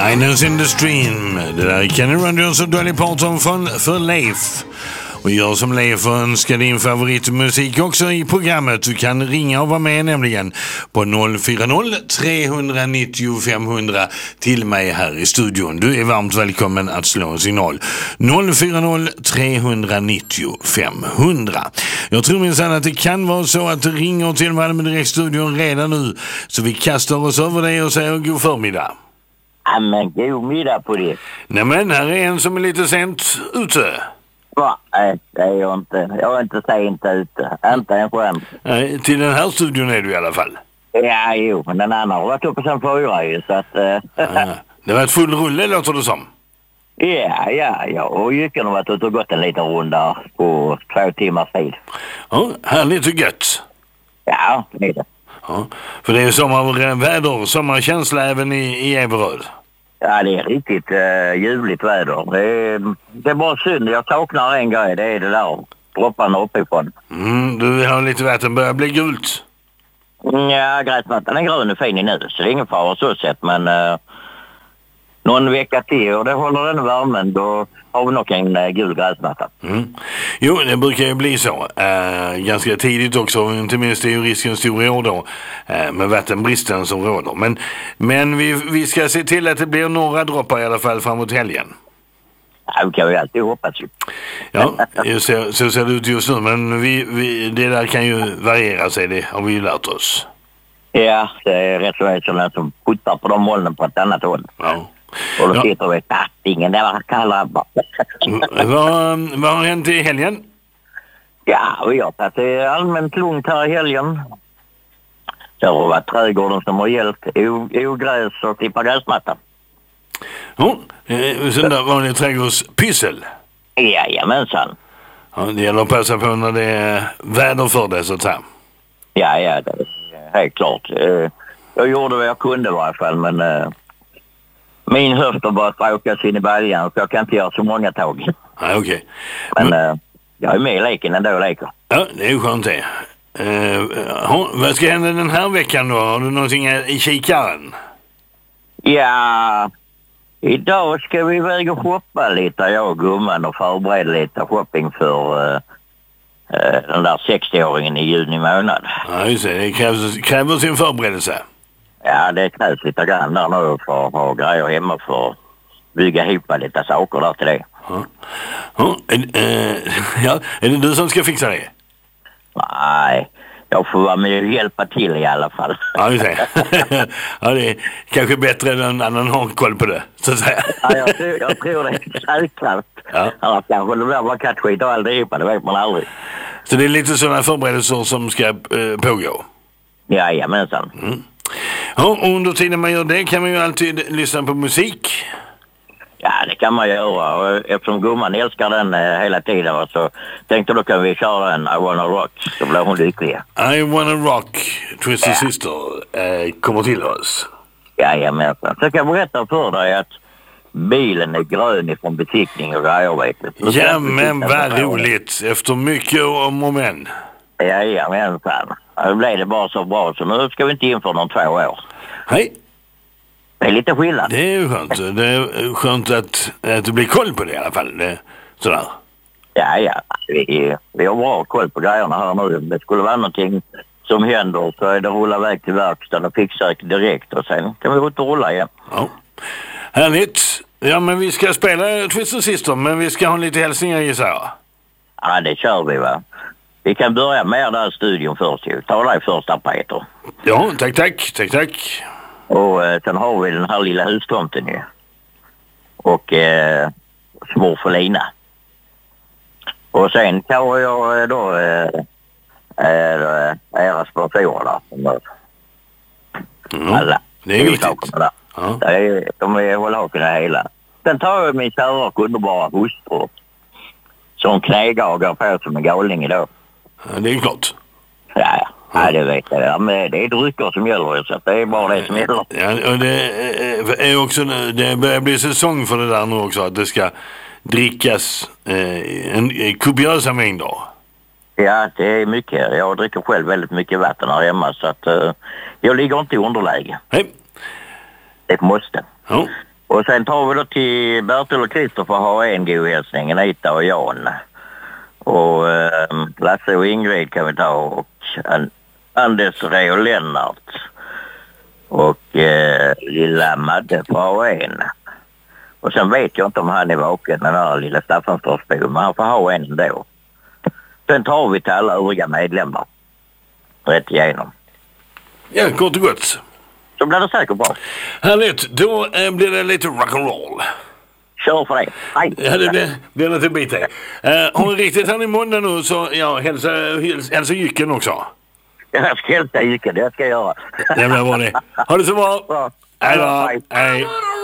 Islands in the Stream. Det där är Kenny Rogers och Dolly Parton för Leif. Och gör som Leif och önskar din favoritmusik också i programmet. Du kan ringa och vara med nämligen på 040-390 500 till mig här i studion. Du är varmt välkommen att slå en signal. 040-390 500. Jag tror minsann att det kan vara så att du ringer till Malmö Direkt-studion redan nu. Så vi kastar oss över dig och säger god förmiddag. Ja, men god middag på det. Nämen, här är en som är lite sent ute. Nej, det är jag inte. Jag är inte sent ute. Inte en skämt. Nej, till den här studion är du i alla fall. Ja, jo, men den andra har varit uppe sen 4 ju, så att... Det var ett full rulle, låter det som. Ja. Och Jycken har varit ute och gått en liten runda på 2 timmars tid. Ja, härligt och gött. Ja, det är det. Ja, för det är sommarväder, sommarkänsla även i Everöd. Ja, det är riktigt ljuvligt väder. Det är bara synd. Jag saknar en grej. Det är det där dropparna uppifrån. Du har lite vatten börjar bli gult. Ja, gräsmattan är grön och fin i nu. Så det är ingen fara så sett. Men någon vecka till och det håller den värmen. Då har vi nog en gul gräsmatta. Jo, det brukar ju bli så. Ganska tidigt också. Inte minst är ju risken stor i år då. Med vattenbristen som råder. Men vi ska se till att det blir några droppar i alla fall framåt helgen. Ja, det kan vi alltid hoppas ju. Ja, så ser det ut just nu. Men det där kan ju variera sig, det har vi ju lärt oss. Ja, det är rätt så är sådana som puttar på de molnen på ett annat håll. Ja. Och då sitter vi i tattingen, det var kallare. Vad har hänt i helgen? Ja, vi har tagit allmänt lugnt här i helgen. Det har varit trädgården som har hjälpt ogräs och klippa gräsmattan. Ja, sen där vanlig trädgårdspyssel. Jajamensan. Ja, det gäller att passa på när det är väder för det så att säga. Ja, det är helt klart. Jag gjorde vad jag kunde i varje fall, men min höft har bara stråkat in i baljan så jag kan inte göra så många tag. Ja, okej. Men jag är med i leken ändå och leker. Ja, det är ju skönt det. Vad ska hända den här veckan då? Har du någonting i kikaren? Ja, idag ska vi väl shoppa lite, jag och gumman, och förbereda lite shopping för den där 60-åringen i juni månad. Ja, just det. Det kräver sin förberedelse. Ja, det krävs lite grann där nu för att ha grejer hemma för att bygga ihop lite saker där till det. Ja, är det du som ska fixa det? Nej, jag får vara med och hjälpa till i alla fall. Ja, just det. Ja, det är kanske bättre än någon annan har koll på det, så att säga. Ja, jag tror det är säkert. Ja. Ja, kanske det blir bara kattskit och alltihopa, det vet man aldrig. Så det är lite sådana förberedelser som ska pågå? Jajamensan. Ja, och under tiden man gör det kan man ju alltid lyssna på musik. Ja, det kan man göra. Och eftersom gumman älskar den hela tiden så tänkte då kan vi köra en I Wanna Rock, så blir hon lycklig. I Wanna Rock, Twisted Sister, kommer till oss. Jajamensan. Så kan jag berätta för dig att bilen är grön ifrån besiktning och grejer. Ja, men vad roligt. Efter mycket om och men. Jajamensan. Nu blev det bara så bra så nu ska vi inte in för någon 2 år. Hej. Det är lite skillnad. Det är ju skönt. Det är skönt att det blir koll på det i alla fall. Sådär. Ja. Vi har bra koll på grejerna här nu. Det skulle vara någonting som händer så är det rulla väg till verkstaden och fixa direkt och sen kan vi ut och rulla igen. Ja. Härligt. Ja, men vi ska spela Twisted Sister, men vi ska ha lite hälsningar gissar jag. Ja, det kör vi va. Vi kan börja med där i studion först ju. Ta dig första Peter. Ja, tack. Och sen har vi den här lilla hustomten ju. Och smår för Lina. Och sen kan jag då era sponsorer där. Alla. Det är viktigt. Där. Ja. De är hållhaken hela. Sen tar jag min kära och underbara hustru. Som knegar och går på som en galning idag. Ja, det är klart. Ja, det vet jag. Ja, men det är drycker som gäller så det är bara det som gäller. Ja, och det är också, det börjar bli säsong för det där nu också, att det ska drickas en kopiösa mängder. Ja, det är mycket. Jag dricker själv väldigt mycket vatten här hemma så att jag ligger inte i underläge. Hej. Det måste. Ja. Och sen tar vi då till Bertil och Kristoffer har en god hälsning, Anita och Jan. Och Lasse och Ingrid kan vi ta, och Anders, Ré och Lennart. Och lilla Madde får ha en. Och sen vet jag inte om han är vaken, den här lilla Staffanstorpsbo, men han får ha en ändå. Sen tar vi till alla övriga medlemmar. Rätt igenom. Ja, kort och gott. Så blir det säkert bra. Härligt, då blir det lite rock'n'roll. Kör för det. Hej. Ja, det blir lite bit här. Har ni riktigt här i måndag nu så hälsa Jycken också. Jag ska hälsa Jycken, det ska jag göra. Det blir bra det. Ha det så bra. Bra. Hej då. Hej.